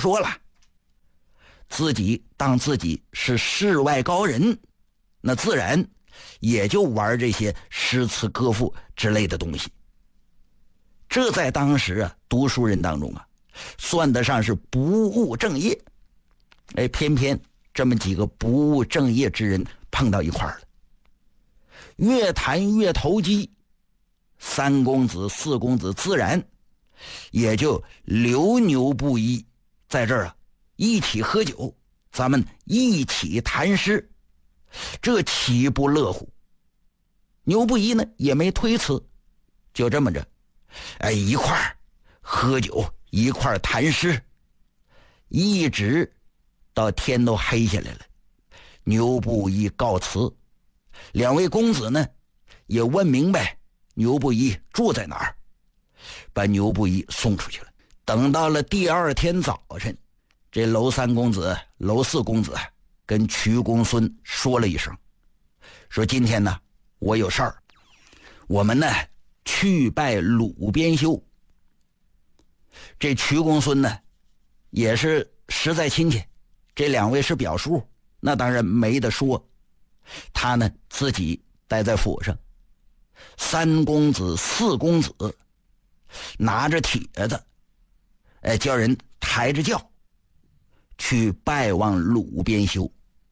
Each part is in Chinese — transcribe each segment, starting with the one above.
说了，自己当自己是世外高人，那自然也就玩这些诗词歌赋之类的东西。这在当时啊，读书人当中啊，算得上是不务正业。偏偏这么几个不务正业之人碰到一块儿了，越谈越投机，三公子四公子自然也就留牛不一在这儿啊，一起喝酒，咱们一起谈诗，这岂不乐乎？牛不一呢也没推辞，就这么着，一块儿喝酒，一块儿谈诗，一直到天都黑下来了。牛不一告辞，两位公子呢也问明白牛不一住在哪儿，把牛不一送出去了。等到了第二天早晨，这娄三公子娄四公子跟瞿公孙说了一声，说今天呢我有事儿，我们呢去拜鲁边修。这瞿公孙呢也是实在亲戚，这两位是表叔，那当然没得说，他呢自己待在府上。三公子四公子拿着帖子，叫人抬着轿去拜望鲁边修。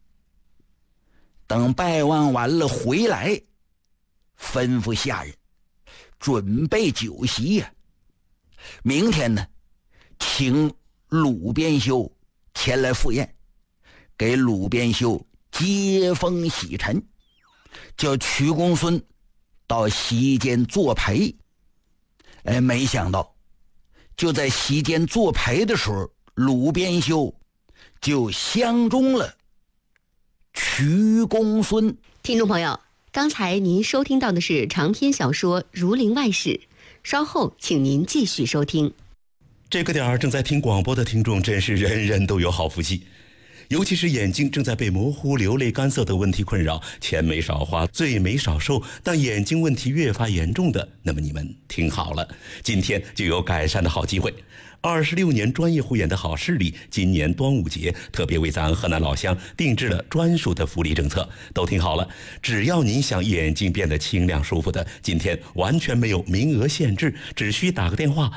等拜望完了回来，吩咐下人准备酒席呀。明天呢，请鲁边修前来赴宴，给鲁边修接风洗尘，叫瞿公孙到席间作陪。没想到就在席间作陪的时候，鲁边修就相中了瞿公孙。 听众朋友，刚才您收听到的是长篇小说《儒林外史》，稍后请您继续收听。 这个点儿正在听广播的听众真是人人都有好福气，尤其是眼睛正在被模糊、流泪、干涩的问题困扰，钱没少花，罪没少受，但眼睛问题越发严重的，那么你们听好了，今天就有改善的好机会。26年专业护眼的好视力，今年端午节特别为咱河南老乡定制了专属的福利政策，都听好了，只要您想眼睛变得清亮舒服的，今天完全没有名额限制，只需打个电话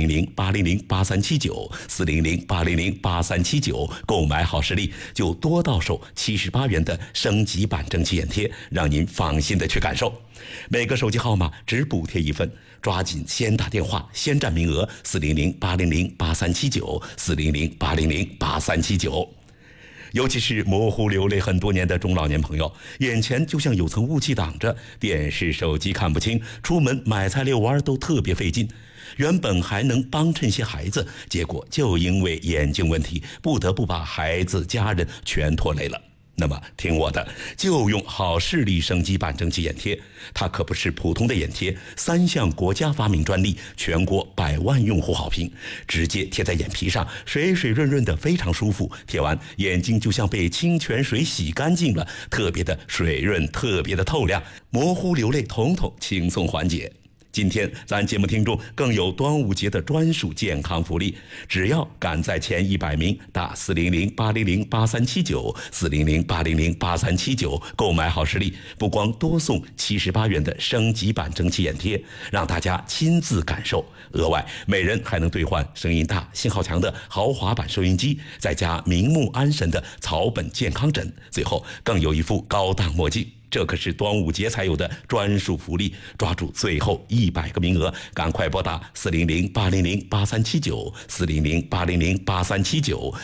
400-800-8379 400-800-8379购买好视力，就多到手78元的升级版蒸汽眼贴，让您放心的去感受。每个手机号码只补贴1份，抓紧先打电话，先占名额400-800-8379 400-800-8379。尤其是模糊流泪很多年的中老年朋友，眼前就像有层雾气挡着，电视手机看不清，出门买菜遛弯都特别费劲。原本还能帮衬些孩子，结果就因为眼睛问题，不得不把孩子家人全拖累了。那么听我的，就用好视力升级版蒸汽眼贴，它可不是普通的眼贴，3项国家发明专利，全国100万用户好评，直接贴在眼皮上，水水润润的，非常舒服，贴完眼睛就像被清泉水洗干净了，特别的水润，特别的透亮，模糊流泪统统轻松缓解。今天咱节目听众更有端午节的专属健康福利，只要赶在前100名打400-800-8379 400-800-8379购买好视力，不光多送78元的升级版蒸汽眼贴，让大家亲自感受，额外每人还能兑换声音大、信号强的豪华版收音机，再加明目安神的草本健康枕，最后更有一副高档墨镜。这可是端午节才有的专属福利，抓住最后100个名额，赶快拨打400-800-8379 400-800-8379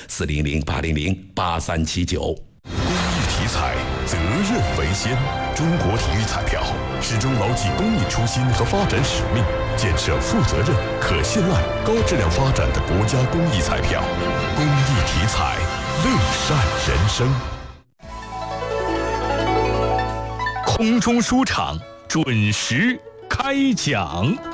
400-800-8379。 公益体彩，责任为先。中国体育彩票始终牢记公益初心和发展使命，建设负责任、可信赖、高质量发展的国家公益彩票。公益体彩，乐善人生。空中书场准时开讲。